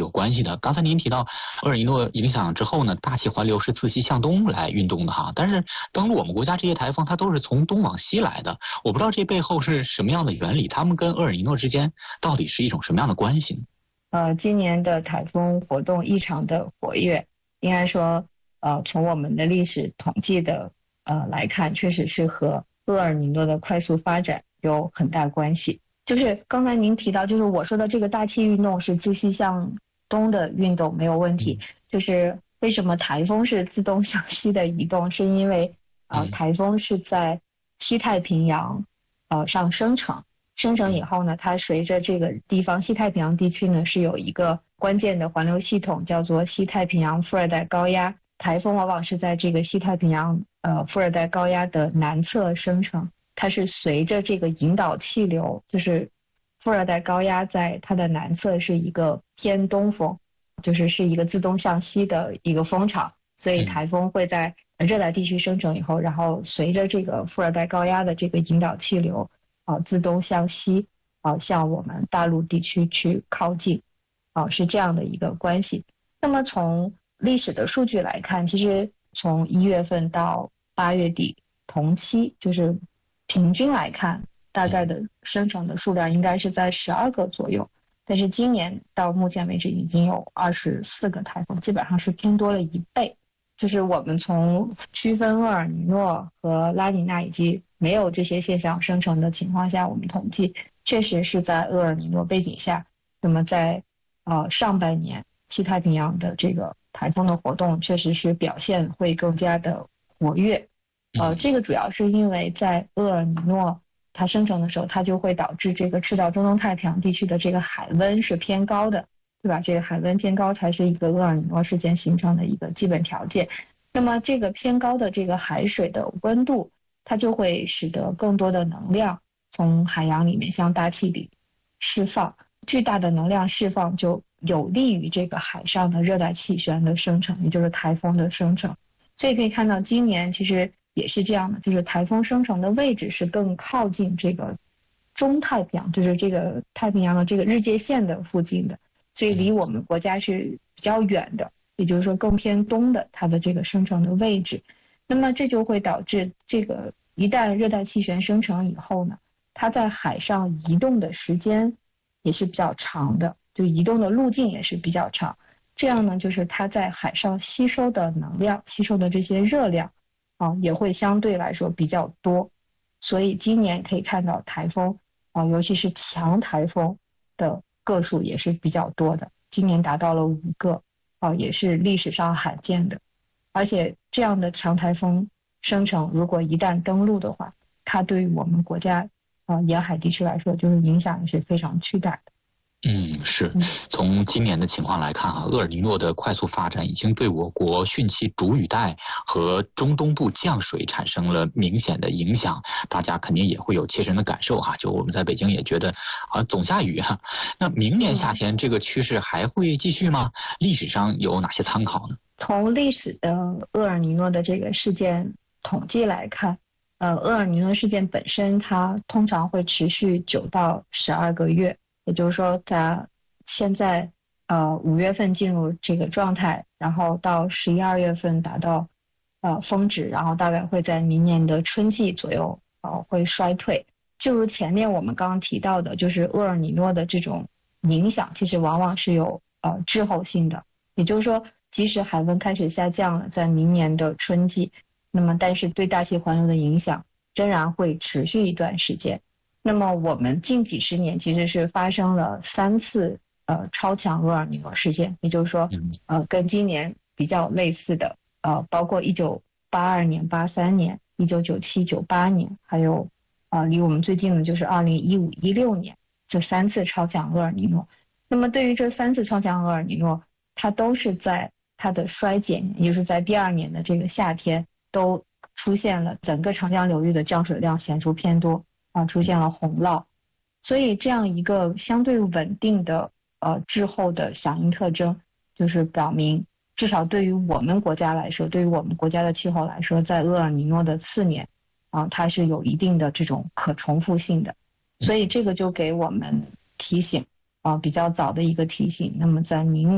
有关系的。刚才您提到厄尔尼诺影响之后呢，大气环流是自西向东来运动的哈，但是登陆我们国家这些台风它都是从东往西来的，我不知道这背后是什么样的原理，它们跟厄尔尼诺之间到底是一种什么样的关系呢？ 今年的台风活动异常的活跃，应该说从我们的历史统计的来看，确实是和厄尔尼诺的快速发展有很大关系。就是刚才您提到，就是我说的这个大气运动是自西向东的运动没有问题，就是为什么台风是自东向西的移动，是因为台风是在西太平洋上生成以后呢，它随着这个地方西太平洋地区呢是有一个关键的环流系统，叫做西太平洋副热带高压。台风往往是在这个西太平洋副热带高压的南侧生成，它是随着这个引导气流，就是副热带高压在它的南侧是一个偏东风，是一个自东向西的一个风场，所以台风会在热带地区生成以后，然后随着这个副热带高压的这个引导气流自东向西向我们大陆地区去靠近是这样的一个关系。那么从历史的数据来看，其实从1月份到8月底同期，就是平均来看，大概的生成的数量应该是在12个左右，但是今年到目前为止已经有24个台风，基本上是偏多了1倍。就是我们从区分厄尔尼诺和拉尼娜以及没有这些现象生成的情况下，我们统计确实是在厄尔尼诺背景下，那么在上半年西太平洋的这个台风的活动确实是表现会更加的活跃。这个主要是因为在厄尔尼诺它生成的时候，它就会导致这个赤道中东太平洋地区的这个海温是偏高的，对吧？这个海温偏高才是一个厄尔尼诺事件形成的一个基本条件。那么这个偏高的这个海水的温度，它就会使得更多的能量从海洋里面向大气里释放，巨大的能量释放就有利于这个海上的热带气旋的生成，也就是台风的生成。所以可以看到今年其实也是这样的，就是台风生成的位置是更靠近这个中太平洋，就是这个太平洋的这个日界线的附近的，所以离我们国家是比较远的，也就是说更偏东的它的这个生成的位置。那么这就会导致这个一旦热带气旋生成以后呢，它在海上移动的时间也是比较长的，就移动的路径也是比较长。这样呢，就是它在海上吸收的能量、吸收的这些热量也会相对来说比较多。所以今年可以看到台风尤其是强台风的个数也是比较多的，今年达到了5个也是历史上罕见的。而且这样的强台风生成，如果一旦登陆的话，它对于我们国家沿海地区来说，就是影响也是非常巨大的。 是。从今年的情况来看厄尔尼诺的快速发展已经对我国汛期主雨带和中东部降水产生了明显的影响，大家肯定也会有切身的感受就我们在北京也觉得总下雨那明年夏天这个趋势还会继续吗？历史上有哪些参考呢？ 从历史的厄尔尼诺的这个事件统计来看，厄尔尼诺事件本身它通常会持续9到12个月，也就是说它现在5月份进入这个状态，然后到11、2月份达到峰值，然后大概会在明年的春季左右会衰退。就如前面我们刚刚提到的，就是厄尔尼诺的这种影响其实往往是有滞后性的，也就是说即使海温开始下降了，在明年的春季，那么但是对大气环流的影响仍然会持续一段时间。那么我们近几十年其实是发生了3次超强厄尔尼诺事件，也就是说跟今年比较类似的包括1982年、83年、1997、98年，还有离我们最近的就是2015、16年这3次超强厄尔尼诺。那么对于这3次超强厄尔尼诺，它都是在它的衰减，也就是在第2年的这个夏天，都出现了整个长江流域的降水量显著偏多出现了洪涝。所以这样一个相对稳定的滞后的响应特征，就是表明至少对于我们国家来说，对于我们国家的气候来说，在厄尔尼诺的次年它是有一定的这种可重复性的。所以这个就给我们提醒比较早的一个提醒。那么在明年